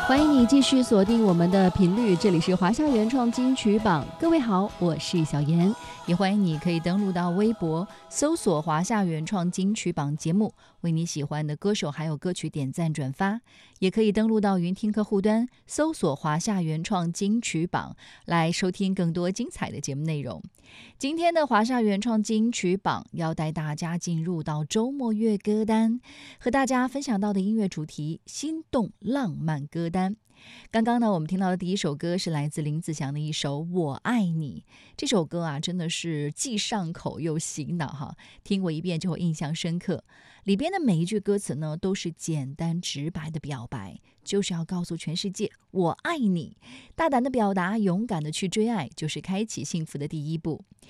欢迎你继续锁定我们的频率，这里是华夏原创金曲榜。各位好，我是小妍，也欢迎你可以登录到微博搜索华夏原创金曲榜节目，为你喜欢的歌手还有歌曲点赞转发，也可以登录到云听客户端搜索华夏原创金曲榜来收听更多精彩的节目内容。今天的华夏原创金曲榜要带大家进入到周末乐歌单，和大家分享到的音乐主题心动浪漫歌单。刚刚呢，我们听到的第一首歌是来自林子祥的一首《我爱你》。这首歌啊，真的是既上口又洗脑哈，听过一遍就会印象深刻。里边的每一句歌词呢，都是简单直白的表白，就是要告诉全世界我爱你。大胆的表达，勇敢的去追爱，就是开启幸福的第一步。